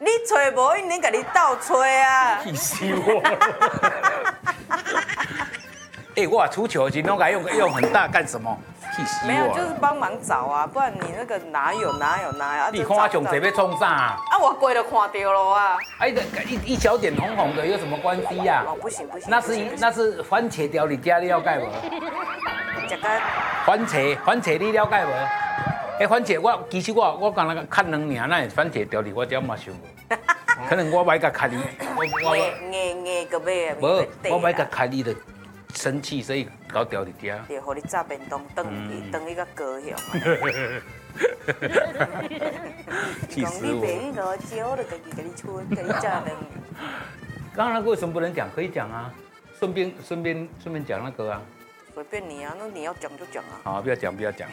你找无，因恁甲你斗找啊。 气死我了！哎，我出球时拢该用很大干什么？气死我了！ 没有，就是帮忙找啊，不然你那个哪有？ 你看我上这要冲啥？ 啊，我过就看到了啊。 哎，一小点红红的有什么关系呀？ 哦，不行。 那是番茄条，你家你了解无？ 食个番茄你了解无？哎，番茄其实我刚那个看两年，那番茄条你我真嘛想无。可能我买个卡你， 硬个买啊。 无，我买个卡你的生气，所以搞掉你家。 对，互你炸便当，等伊个高兴。 气死你我！ 袂去我招，就家己给你出，给你炸两。 刚刚那个为什么不能讲？可以讲啊，顺便讲那个啊。 随便你啊，那你要讲就讲啊。 好，不要讲。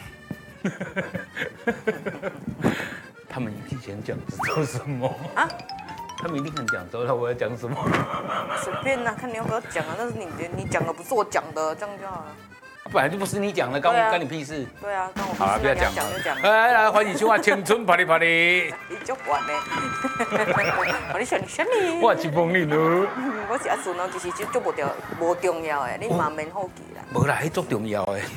他们以前讲知道什么啊？他们一定很讲知道我要讲什么。 随便啊，看你要不要讲啊。那是你讲的，不是我讲的，这样就好了。 本来就不是你讲的，干你屁事。 对啊，关我屁事。 好了，不要讲就讲。 来，欢迎收看《青春啪哩啪哩》。 你足管呢？我你想什么？ 我是疯你咯。 我是阿顺哦，就是足无重要的，你嘛免好奇啦。 无啦，迄足重要的。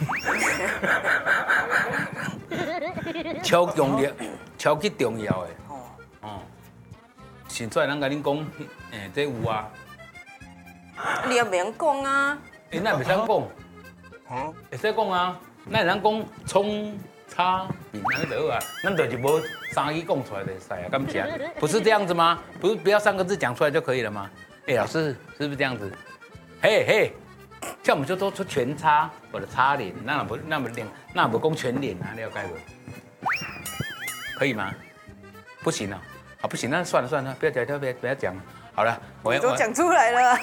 超重要，超级重要的。哦。现在人甲恁讲，这有啊。 你也免讲啊。 那袂使讲。会使讲啊，那人讲葱叉饼那就好啊，咱就是无生意讲出来就使啊，敢不是？不是这样子吗？不要3个字讲出来就可以了吗？哎，老师是不是这样子？嘿，像我们就都出全叉或者叉脸，那不讲全脸啊，了解不？可以吗？不行啊，啊不行，那算了，不要讲，好了， 我都讲出来了。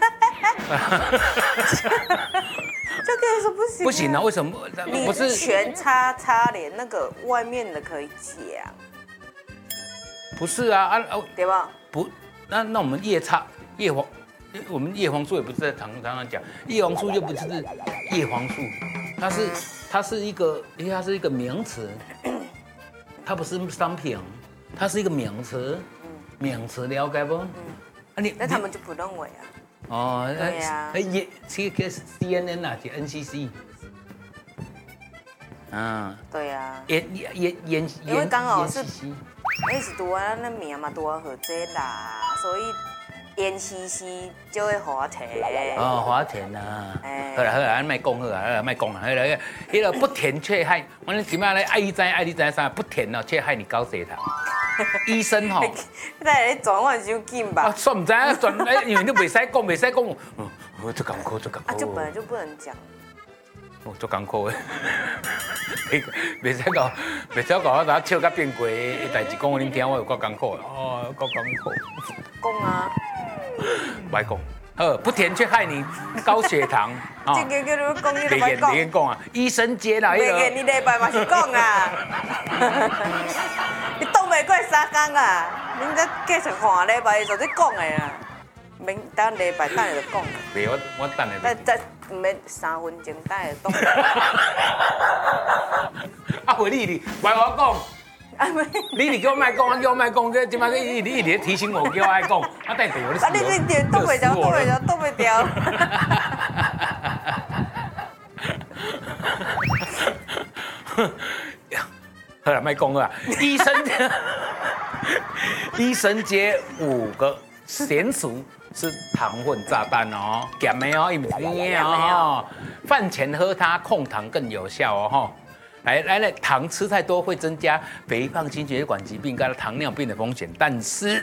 这个说不行。 不行啊？为什么？ 不是全叉脸那个外面的可以讲。 不是啊， 对吧？ 不，那我们我们叶黄素也不是在常讲，叶黄素又不是叶黄素，它是一个名词，它不是商品，它是一个名词，名词了解不？ 那他们就不认为啊。 哦， 对呀。 这个 CNN 啊，是 NCC。啊。对呀。 因为刚好是拄啊，咱名嘛拄啊好这啦，所以 NCC 就会花钱。 哦，花钱啊。好啦，咱卖讲好啊，卖讲啦，迄个不甜却害，我们起码来爱你知啥？不甜哦，却害你高血糖。医生吼， 在你转我伤紧吧？ 算唔知啊，转因为你袂使讲，做艰苦。 啊，就本来就不能讲。 做艰苦的，袂使搞我哪笑甲变过的代志讲互恁听，我有够艰苦的。哦，够艰苦。 讲啊。 别讲。不甜却害你高血糖。 这个叫你讲，你就别讲。 你讲啊，医生接啦。 袂个，你礼拜嘛是讲啊。你挡袂过3天啊！恁再继续看礼拜就在讲的啦。明等礼拜等下就讲。 袂，我等下。 再唔免3分钟等下就讲。 啊，为你怪我讲。你叫我卖讲，叫我卖讲，这即摆你一直提醒我，叫我爱讲，我等下我你挡袂掉。 好了，卖讲了。医生接5个娴熟是糖分炸弹哦，咸的哦，伊唔甜的哦。饭前喝它控糖更有效哦哈。来，糖吃太多会增加肥胖、心血管疾病跟糖尿病的风险，但是，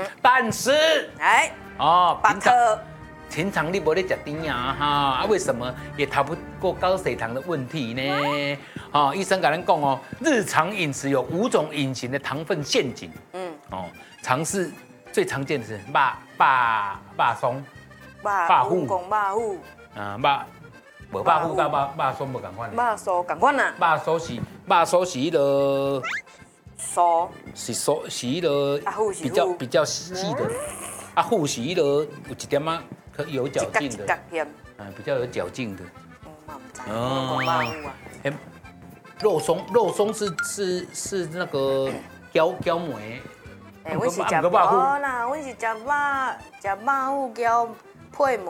平常你无咧食甜啊哈，为什么也逃不过高血糖的问题呢？医生跟咱讲哦，日常饮食有5种隐形的糖分陷阱。尝试最常见的是肉松、 肉糊， 无肉糊甲肉松无共款。 肉酥共款啊。 肉酥是迄个酥， 是迄个比较细的，糊是迄个有一点啊有嚼劲的，比较有嚼劲的。肉松是那个胶梅。 阮是食无啦，阮是食肉，食肉骨胶配